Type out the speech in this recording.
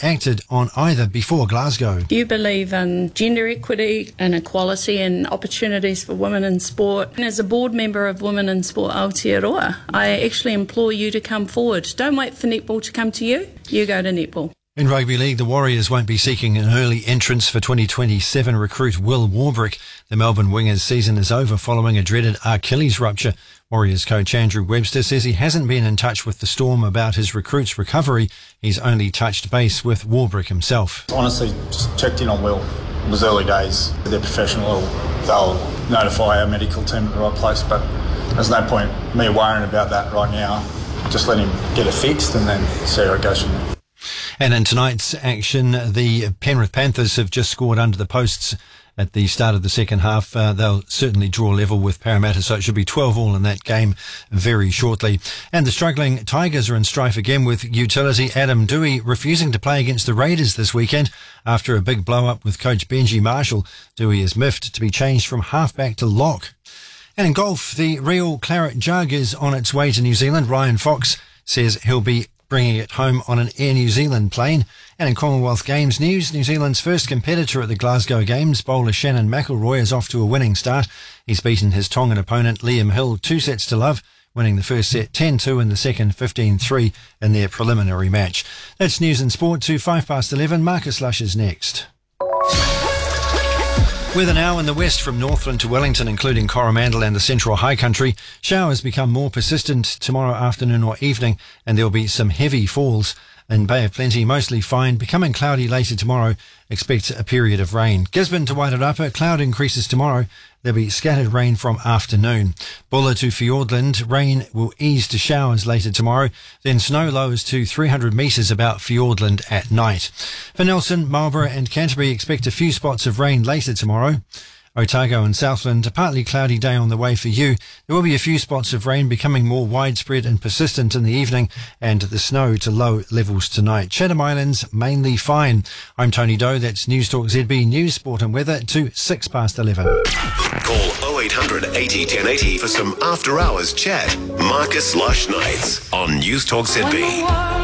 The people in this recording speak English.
acted on either before Glasgow. You believe in gender equity and equality and opportunities for women in sport. And as a board member of Women in Sport Aotearoa, I actually implore you to come forward. Don't wait for netball to come to you. You go to netball. In rugby league, the Warriors won't be seeking an early entrance for 2027 recruit Will Warbrick. The Melbourne Wingers' season is over following a dreaded Achilles rupture. Warriors coach Andrew Webster says he hasn't been in touch with the Storm about his recruit's recovery. He's only touched base with Warbrick himself. Honestly, just checked in on Will. It was early days. They're professional. They'll notify our medical team at the right place, but there's no point me worrying about that right now. Just let him get it fixed and then see how it goes from there. And in tonight's action, the Penrith Panthers have just scored under the posts at the start of the second half. They'll certainly draw level with Parramatta, so it should be 12-all in that game very shortly. And the struggling Tigers are in strife again with utility Adam Dewey refusing to play against the Raiders this weekend after a big blow-up with coach Benji Marshall. Dewey is miffed to be changed from halfback to lock. And in golf, the Real Claret Jug is on its way to New Zealand. Ryan Fox says he'll be bringing it home on an Air New Zealand plane. And in Commonwealth Games news, New Zealand's first competitor at the Glasgow Games, bowler Shannon McElroy, is off to a winning start. He's beaten his Tongan opponent Liam Hill 2-0, winning the first set 10-2 and the second 15-3 in their preliminary match. That's news and sport to 11:05. Marcus Lush is next. Weather now in the west from Northland to Wellington, including Coromandel and the Central High Country. Showers become more persistent tomorrow afternoon or evening, and there'll be some heavy falls. In Bay of Plenty, mostly fine, becoming cloudy later tomorrow. Expect a period of rain. Gisborne to Wairarapa, cloud increases tomorrow. There'll be scattered rain from afternoon. Bulla to Fiordland, rain will ease to showers later tomorrow. Then snow lowers to 300 metres about Fiordland at night. For Nelson, Marlborough and Canterbury, expect a few spots of rain later tomorrow. Otago and Southland, a partly cloudy day on the way for you. There will be a few spots of rain becoming more widespread and persistent in the evening, and the snow to low levels tonight. Chatham Islands, mainly fine. I'm Tony Doe. That's News Talk ZB News, Sport and Weather to 11:06. Call 0800 80 1080 for some after-hours chat. Marcus Lush Nights on News Talk ZB.